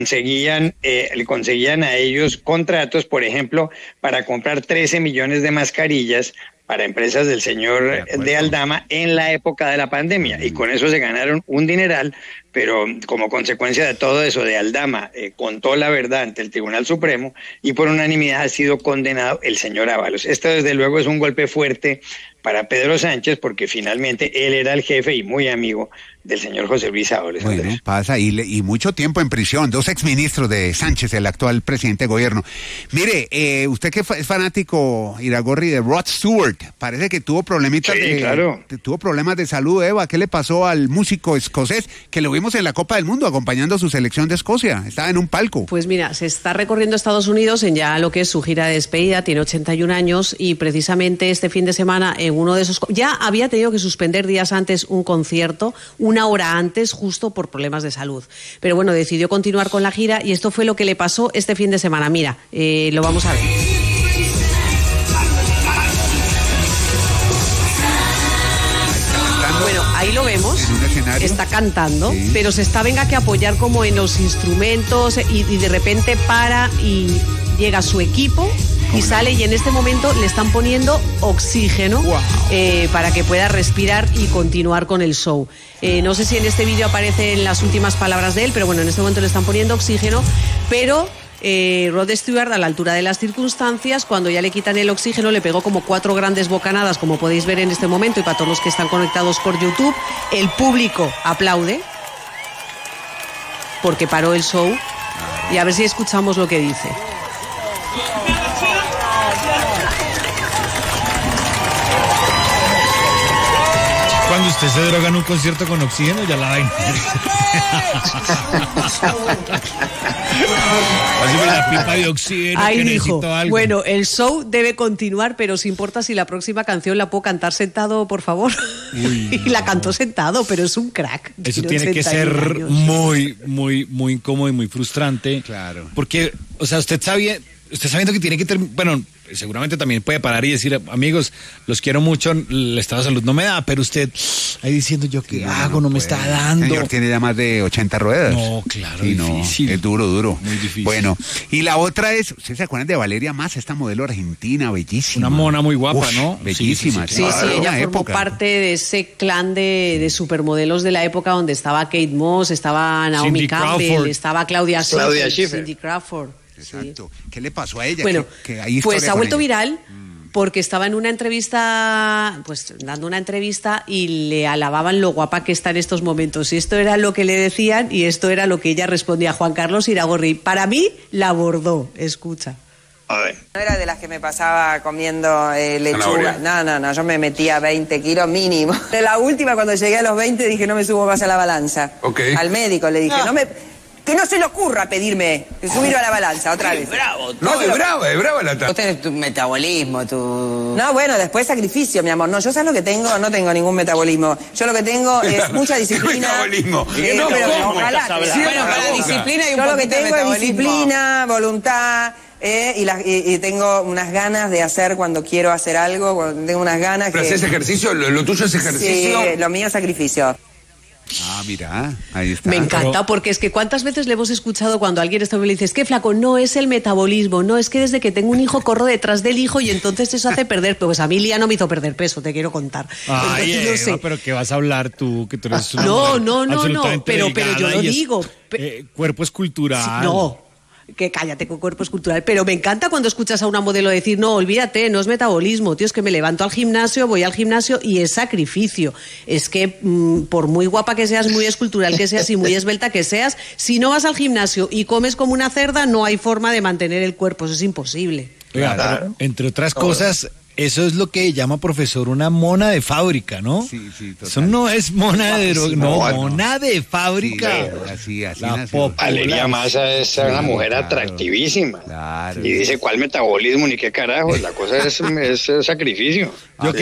le conseguían a ellos contratos, por ejemplo, para comprar 13 millones de mascarillas para empresas del señor de Aldama en la época de la pandemia, y con eso se ganaron un dineral, pero como consecuencia de todo eso, de Aldama contó la verdad ante el Tribunal Supremo y por unanimidad ha sido condenado el señor Ábalos. Esto desde luego es un golpe fuerte para Pedro Sánchez, porque finalmente él era el jefe y muy amigo del señor José Luis Ábalos. Bueno, Andrés. pasa, y mucho tiempo en prisión, 2 exministros de Sánchez, el actual presidente de gobierno. Mire, usted que es fanático, Iragorri, de Rod Stewart, parece que tuvo problemitas tuvo problemas de salud, Eva. ¿Qué le pasó al músico escocés que lo vimos en la Copa del Mundo acompañando a su selección de Escocia? Estaba en un palco. Pues mira, se está recorriendo Estados Unidos en ya lo que es su gira de despedida, tiene 81 años y precisamente este fin de semana en uno de esos... Ya había tenido que suspender días antes un concierto, una hora antes, justo por problemas de salud. Pero bueno, decidió continuar con la gira y esto fue lo que le pasó este fin de semana. Mira, lo vamos a ver. Bueno, ahí lo vemos, está cantando, sí, pero se está venga que apoyar como en los instrumentos y de repente para y llega su equipo y sale y en este momento le están poniendo oxígeno para que pueda respirar y continuar con el show. No sé si en este vídeo aparecen las últimas palabras de él, pero bueno, en este momento le están poniendo oxígeno, pero... Rod Stewart, a la altura de las circunstancias, cuando ya le quitan el oxígeno, le pegó como 4 grandes bocanadas, como podéis ver en este momento, y para todos los que están conectados por YouTube, el público aplaude porque paró el show, y a ver si escuchamos lo que dice. Cuando usted se droga en un concierto con oxígeno, ya la vaina. Pásame la pipa de oxígeno. Ahí que dijo, necesito algo. bueno, el show debe continuar, pero ¿os importa si la próxima canción la puedo cantar sentado, por favor? Y la cantó sentado, pero es un crack. Eso tiene que ser muy, muy, muy incómodo y muy frustrante. Claro. Porque, o sea, usted sabiendo que tiene que bueno, seguramente también puede parar y decir, amigos, los quiero mucho, el estado de salud no me da, pero usted ahí diciendo, yo qué hago, no me está dando. El señor tiene ya más de 80 ruedas. No, claro, y difícil. No, es duro. Muy difícil. Bueno, y la otra es, ¿ustedes se acuerdan de Valeria Massa, esta modelo argentina, bellísima? Una mona muy guapa, ¿no? Bellísima. Sí, ella formó parte de ese clan de supermodelos de la época donde estaba Kate Moss, estaba Naomi Cindy Campbell, Crawford. estaba Claudia Schiffer, Cindy Crawford. Exacto. Sí. ¿Qué le pasó a ella? Bueno, pues ha vuelto ella viral porque estaba en una entrevista, pues dando una entrevista y le alababan lo guapa que está en estos momentos. Y esto era lo que le decían y esto era lo que ella respondía. Juan Carlos Iragorri, para mí la abordó. Escucha. No era de las que me pasaba comiendo lechuga. No, yo me metía 20 kilos mínimo. De la última, cuando llegué a los 20, dije, no me subo más a la balanza. Okay. Al médico le dije, que no se le ocurra pedirme subir a la balanza otra vez. Bravo. No, es brava la Vos tenés tu metabolismo, No, bueno, después sacrificio, mi amor. No, yo ¿sabes lo que tengo? No tengo ningún metabolismo. Yo lo que tengo es mucha disciplina. Metabolismo. No, pero ojalá. Bueno, para disciplina y un poquito de metabolismo. Yo lo que tengo es disciplina, voluntad... y tengo unas ganas de hacer cuando quiero hacer algo, cuando tengo unas ganas. ¿Pero haces ejercicio? ¿Lo tuyo es ejercicio? Sí, lo mío es sacrificio. Ah, mira, ahí está. Me encanta, porque es que cuántas veces le hemos escuchado cuando alguien está y le dice, es que flaco, no es el metabolismo, no es que desde que tengo un hijo corro detrás del hijo y entonces eso hace perder, pues a mí Lía no me hizo perder peso, te quiero contar. Ay, entonces, no sé. pero ¿qué vas a hablar tú? Que tú eres no, pero yo lo digo. Cuerpo escultural. Sí, no. Que cállate, con cuerpo escultural, pero me encanta cuando escuchas a una modelo decir, no, olvídate, no es metabolismo, tío, es que me levanto al gimnasio, voy al gimnasio y es sacrificio. Es que por muy guapa que seas, muy escultural que seas y muy esbelta que seas, si no vas al gimnasio y comes como una cerda, no hay forma de mantener el cuerpo, eso es imposible. Oiga, pero, entre otras cosas, eso es lo que llama, profesor, una mona de fábrica, ¿no? Sí, total. Eso no es mona de droga, mona de fábrica. Sí, así Valeria Massa es una mujer atractivísima. Claro. Y dice, ¿cuál metabolismo ni qué carajo? La cosa es sacrificio.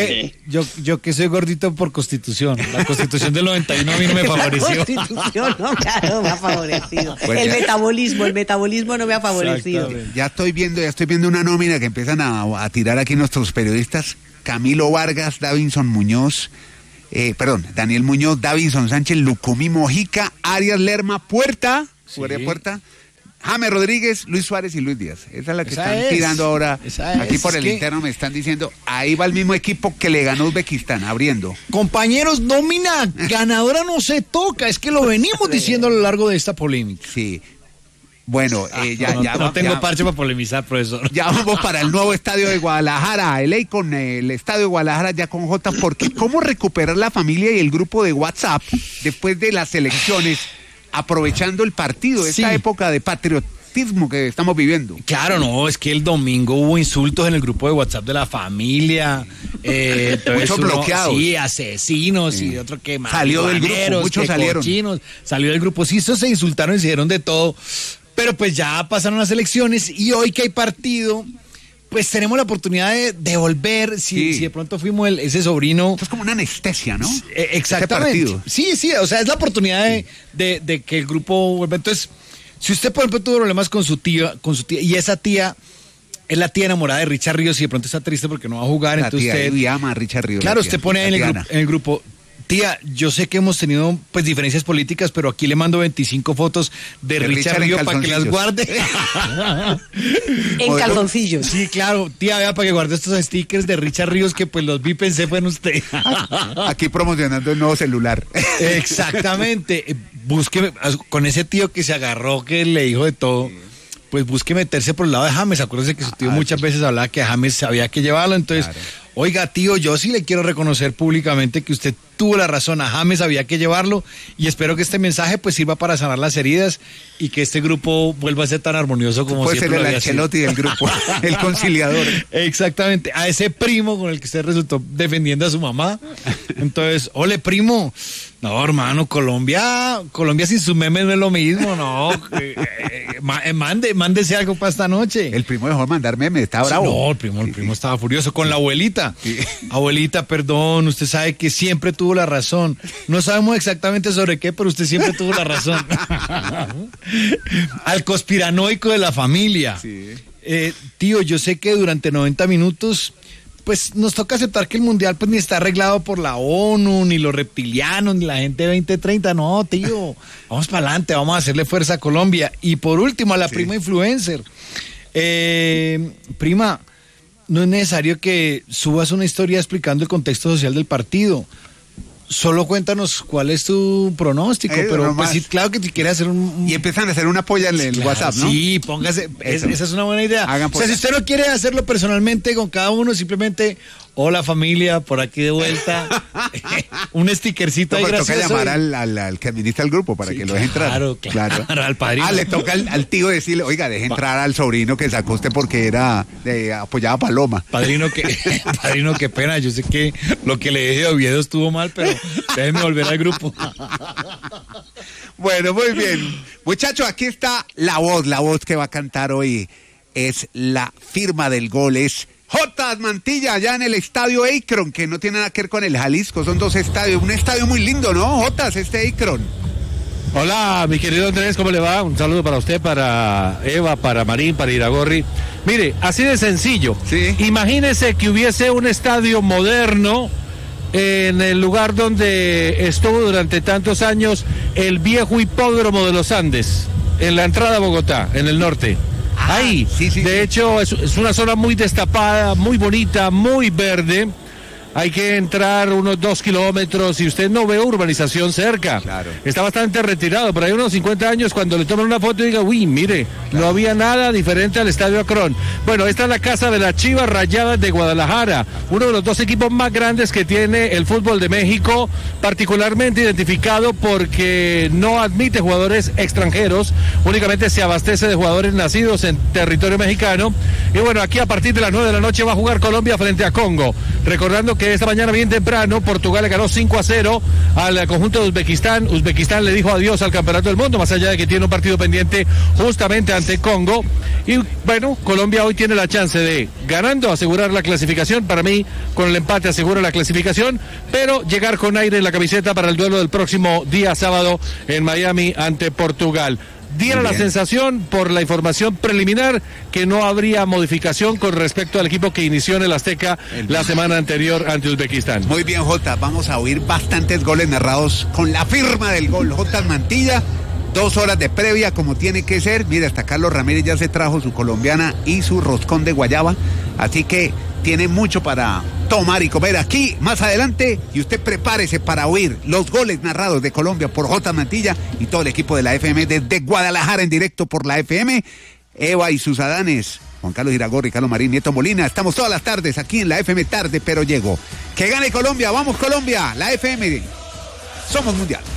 Yo que soy gordito por constitución. La constitución del 91 a mí no me favoreció. La constitución no, claro, me ha favorecido. Pues el metabolismo no me ha favorecido. Ya estoy viendo una nómina que empiezan a tirar aquí nuestros periodistas. Camilo Vargas, Davinson Muñoz, Daniel Muñoz, Davinson Sánchez, Lucumí Mojica, Arias Lerma, Puerta, James Rodríguez, Luis Suárez y Luis Díaz. Esa es la que están tirando ahora. Aquí por el interno me están diciendo, ahí va el mismo equipo que le ganó Uzbekistán, abriendo. Compañeros, nómina ganadora no se toca, es que lo venimos diciendo a lo largo de esta polémica. Sí. Bueno, no tengo parche para polemizar, profesor. Ya vamos para el nuevo estadio de Guadalajara, el con el estadio de Guadalajara ya con J, porque ¿cómo recuperar la familia y el grupo de WhatsApp después de las elecciones, aprovechando el partido, esta época de patriotismo que estamos viviendo? Claro, no, es que el domingo hubo insultos en el grupo de WhatsApp de la familia, muchos bloqueados. Sí, asesinos y otro que más. Salió del grupo, muchos salieron. Cochinos, salió del grupo, sí, esos se insultaron y se dieron de todo. Pero pues ya pasaron las elecciones y hoy que hay partido, pues tenemos la oportunidad de volver, si de pronto fuimos ese sobrino. Esto es como una anestesia, ¿no? Exactamente. Sí, o sea, es la oportunidad de que el grupo vuelva. Entonces, si usted, por ejemplo, tuvo problemas con su tía, y esa tía es la tía enamorada de Richard Ríos y de pronto está triste porque no va a jugar, la entonces tía usted ama a Richard Ríos. Claro, usted pone ahí en el grupo. Tía, yo sé que hemos tenido pues diferencias políticas, pero aquí le mando 25 fotos de Richard Ríos para que las guarde. En calzoncillos. Sí, claro. Tía, vea, para que guarde estos stickers de Richard Ríos que pues los vi, pensé fue en usted. Aquí promocionando el nuevo celular. Exactamente. Búsqueme, con ese tío que se agarró, que le dijo de todo, pues busque meterse por el lado de James. Acuérdese que su tío muchas veces hablaba que a James había que llevarlo, entonces... Claro. Oiga, tío, yo sí le quiero reconocer públicamente que usted tuvo la razón, a James había que llevarlo y espero que este mensaje pues sirva para sanar las heridas y que este grupo vuelva a ser tan armonioso como puede siempre ser el Ancelotti del grupo, el conciliador. Exactamente, a ese primo con el que usted resultó defendiendo a su mamá. Entonces, ole primo, no hermano, Colombia sin sus memes no es lo mismo, no, mándese algo para esta noche. El primo dejó de mandar memes, está bravo. No, el primo estaba furioso con la abuelita. Sí. Abuelita, perdón, usted sabe que siempre tuvo la razón. No sabemos exactamente sobre qué, pero usted siempre tuvo la razón. Al conspiranoico de la familia. Sí. Tío, yo sé que durante 90 minutos, pues nos toca aceptar que el mundial pues ni está arreglado por la ONU, ni los reptilianos, ni la gente 2030. No, tío, vamos para adelante, vamos a hacerle fuerza a Colombia. Y por último, a la prima influencer. Prima, no es necesario que subas una historia explicando el contexto social del partido. Solo cuéntanos cuál es tu pronóstico, pero pues sí, claro que si quieres hacer un... Y empiezan a hacer una polla en el WhatsApp, ¿no? Sí, póngase, esa es una buena idea. O sea, si usted no quiere hacerlo personalmente con cada uno, simplemente, hola familia, por aquí de vuelta, un stickercito ahí gracioso. Toca llamar al que administra el grupo para que lo deje entrar. Claro, al padrino. Le toca al tío decirle, oiga, deje entrar al sobrino que sacó usted porque apoyaba a Paloma. Padrino, qué pena, yo sé que lo que le dije de Oviedo estuvo mal, pero déjeme volver al grupo. Bueno, muy bien. Muchachos, aquí está la voz que va a cantar hoy. Es la firma del gol, es Jotas Mantilla, allá en el estadio Akron, que no tiene nada que ver con el Jalisco, son dos estadios, un estadio muy lindo, ¿no, Jotas, Akron? Hola, mi querido Andrés, ¿cómo le va? Un saludo para usted, para Eva, para Marín, para Iragorri. Mire, así de sencillo. Sí. Imagínese que hubiese un estadio moderno en el lugar donde estuvo durante tantos años el viejo hipódromo de los Andes, en la entrada a Bogotá, en el norte. Ahí, de hecho, es una zona muy destapada, muy bonita, muy verde. Hay que entrar unos 2 kilómetros y usted no ve urbanización cerca. Claro. Está bastante retirado, pero hay unos 50 años cuando le toman una foto y diga, uy, mire, claro, no había nada diferente al Estadio Akron. Bueno, esta es la casa de las Chivas Rayadas de Guadalajara, uno de los 2 equipos más grandes que tiene el fútbol de México, particularmente identificado porque no admite jugadores extranjeros, únicamente se abastece de jugadores nacidos en territorio mexicano. Y bueno, aquí a partir de las 9 de la noche va a jugar Colombia frente a Congo. Recordando que esta mañana bien temprano Portugal le ganó 5-0 al conjunto de Uzbekistán. Uzbekistán le dijo adiós al campeonato del mundo, más allá de que tiene un partido pendiente justamente ante Congo. Y bueno, Colombia hoy tiene la chance de, ganando, asegurar la clasificación. Para mí, con el empate asegura la clasificación, pero llegar con aire en la camiseta para el duelo del próximo día sábado en Miami ante Portugal. Diera la sensación, por la información preliminar, que no habría modificación con respecto al equipo que inició en el Azteca la semana anterior ante Uzbekistán. Muy bien, Jota, vamos a oír bastantes goles narrados con la firma del gol. Jotas Mantilla, 2 horas de previa como tiene que ser. Mire, hasta Carlos Ramírez ya se trajo su colombiana y su roscón de guayaba. Así que tiene mucho para tomar y comer aquí más adelante. Y usted prepárese para oír los goles narrados de Colombia por J. Mantilla y todo el equipo de la FM desde Guadalajara en directo por la FM. Eva y sus adanes, Juan Carlos Iragorri, Carlos Marín, Nieto Molina. Estamos todas las tardes aquí en la FM Tarde, pero llego. Que gane Colombia, vamos Colombia, la FM. Somos mundial.